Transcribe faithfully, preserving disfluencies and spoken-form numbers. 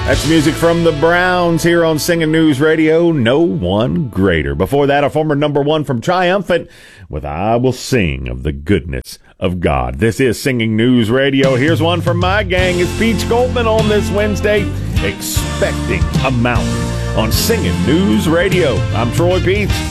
That's music from the Browns here on Singing News Radio. No one greater. Before that, a former number one from Triumphant with I Will Sing of the Goodness of God. This is Singing News Radio. Here's one from my gang. It's Peach Goldman on this Wednesday, Expecting a Mountain on Singing News Radio. I'm Troy Peach.